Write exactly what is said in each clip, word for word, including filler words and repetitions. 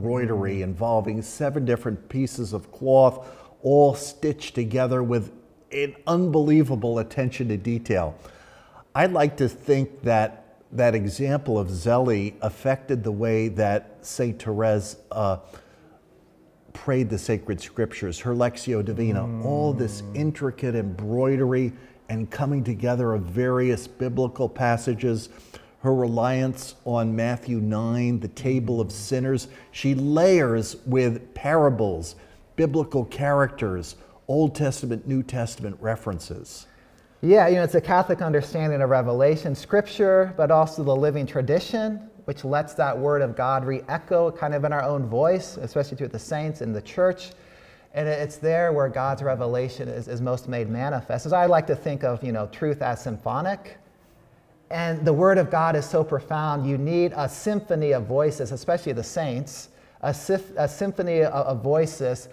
embroidery involving seven different pieces of cloth, all stitched together with an unbelievable attention to detail. I'd like to think that that example of Zélie affected the way that Saint Therese uh, prayed the sacred scriptures, her Lectio Divina, mm. all this intricate embroidery and coming together of various biblical passages, her reliance on Matthew nine, the table of sinners. She layers with parables, biblical characters, Old Testament, New Testament references. Yeah, you know, it's a Catholic understanding of Revelation, Scripture, but also the living tradition, which lets that Word of God re-echo kind of in our own voice, especially through the saints in the church. And it's there where God's revelation is, is most made manifest. As I like to think of, you know, truth as symphonic. And the Word of God is so profound, you need a symphony of voices, especially the saints, a, sif- a symphony of, of voices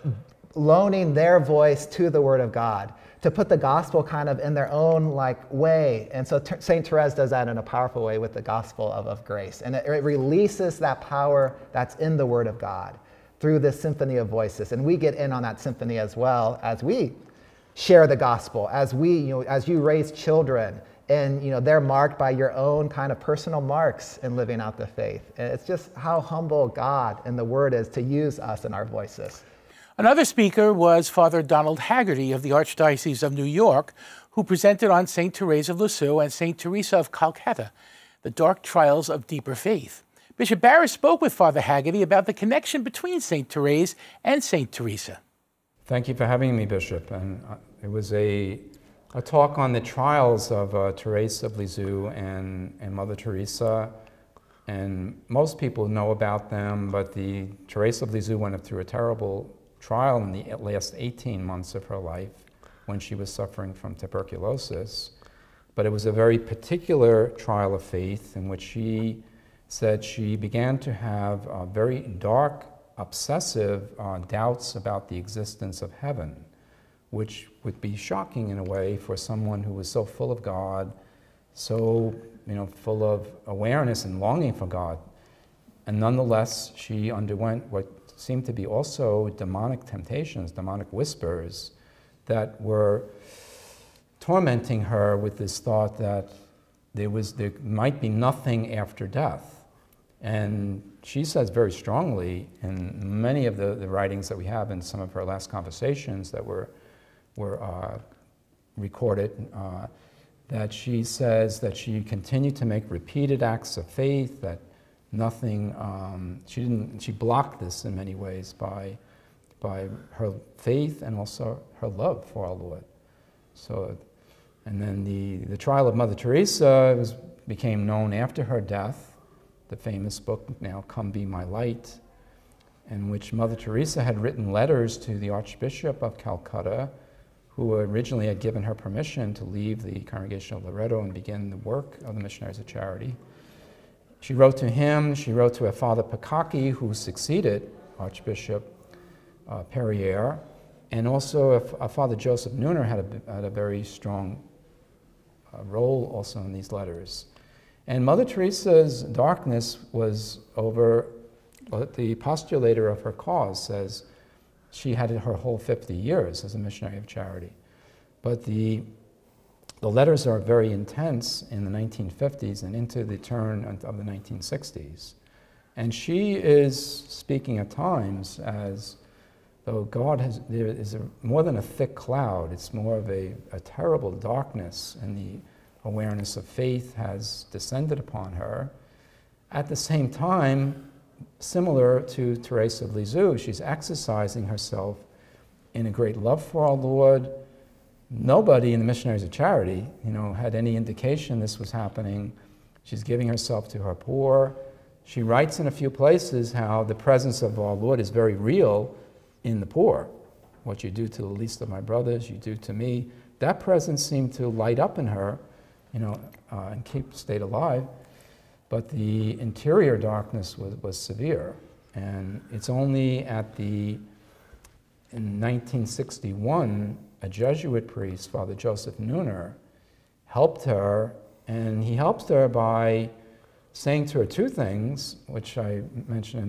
loaning their voice to the Word of God, to put the gospel kind of in their own like way. And so T- Saint Therese does that in a powerful way with the gospel of, of grace. And it, it releases that power that's in the Word of God through this symphony of voices. And we get in on that symphony as well as we share the gospel, as we, you know, as you raise children, and you know, they're marked by your own kind of personal marks in living out the faith. And it's just how humble God and the Word is to use us in our voices. Another speaker was Father Donald Haggerty of the Archdiocese of New York, who presented on Saint Therese of Lisieux and Saint Teresa of Calcutta, the dark trials of deeper faith. Bishop Barris spoke with Father Haggerty about the connection between Saint Therese and Saint Teresa. Thank you for having me, Bishop. And uh, it was a, a talk on the trials of uh, Therese of Lisieux and, and Mother Teresa. And most people know about them, but the Therese of Lisieux went through a terrible trial in the last eighteen months of her life when she was suffering from tuberculosis. But it was a very particular trial of faith in which she said she began to have uh, very dark, obsessive uh, doubts about the existence of heaven, which would be shocking in a way for someone who was so full of God, so you know, full of awareness and longing for God. And nonetheless, she underwent what seemed to be also demonic temptations, demonic whispers that were tormenting her with this thought that there was, there might be nothing after death. And she says very strongly in many of the, the writings that we have in some of her last conversations that were, were uh, recorded, uh, that she says that she continued to make repeated acts of faith, that nothing, um, she didn't, she blocked this in many ways by, by her faith and also her love for our Lord. So, and then the, the trial of Mother Teresa was, became known after her death, the famous book now, Come Be My Light, in which Mother Teresa had written letters to the Archbishop of Calcutta, who originally had given her permission to leave the Congregation of Loreto and begin the work of the Missionaries of Charity. She wrote to him, she wrote to a Father Pacacchi, who succeeded Archbishop uh, Perrier, and also a, a Father Joseph Neuner had a, had a very strong uh, role also in these letters. And Mother Teresa's darkness was over, what the postulator of her cause says, she had her whole fifty years as a missionary of charity. But the, the letters are very intense in the nineteen fifties and into the turn of the nineteen sixties. And she is speaking at times as though God has, there is a, more than a thick cloud, it's more of a, a terrible darkness, and the awareness of faith has descended upon her. At the same time, similar to Therese of Lisieux, she's exercising herself in a great love for our Lord. Nobody in the Missionaries of Charity, you know, had any indication this was happening. She's giving herself to her poor. She writes in a few places how the presence of our Lord is very real in the poor. What you do to the least of my brothers, you do to me. That presence seemed to light up in her, you know, uh, and keep stayed alive. But the interior darkness was, was severe. And it's only at the, in nineteen sixty-one, a Jesuit priest, Father Joseph Neuner, helped her, and he helped her by saying to her two things, which I mentioned in